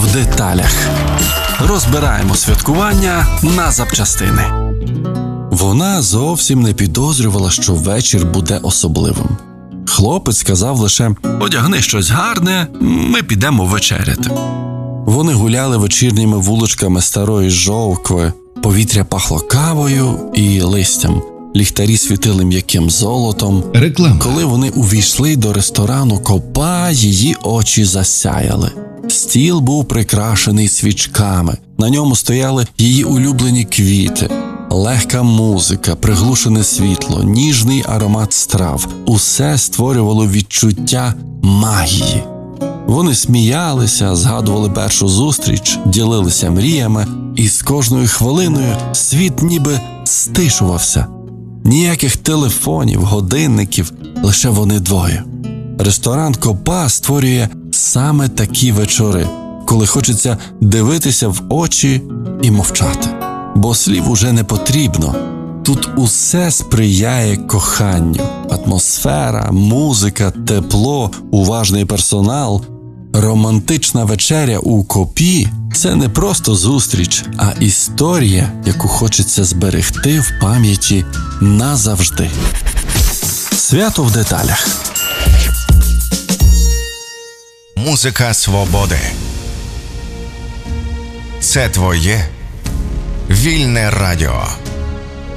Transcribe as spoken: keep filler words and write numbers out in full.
в деталях. Розбираємо святкування на запчастини. Вона зовсім не підозрювала, що вечір буде особливим. Хлопець сказав лише: «Одягни щось гарне, ми підемо вечеряти». Вони гуляли вечірніми вуличками старої Жовкви. Повітря пахло кавою і листям. Ліхтарі світили м'яким золотом. Реклама. Коли вони увійшли до ресторану Копа, її очі засяяли. Стіл був прикрашений свічками. На ньому стояли її улюблені квіти. Легка музика, приглушене світло, ніжний аромат страв – усе створювало відчуття магії. Вони сміялися, згадували першу зустріч, ділилися мріями, і з кожною хвилиною світ ніби стишувався. Ніяких телефонів, годинників, лише вони двоє. Ресторан Копа створює саме такі вечори, коли хочеться дивитися в очі і мовчати. Бо слів уже не потрібно. Тут усе сприяє коханню. Атмосфера, музика, тепло, уважний персонал. Романтична вечеря у Копі – це не просто зустріч, а історія, яку хочеться зберегти в пам'яті назавжди. Свято в деталях. Музика свободи. Це твоє вільне радіо.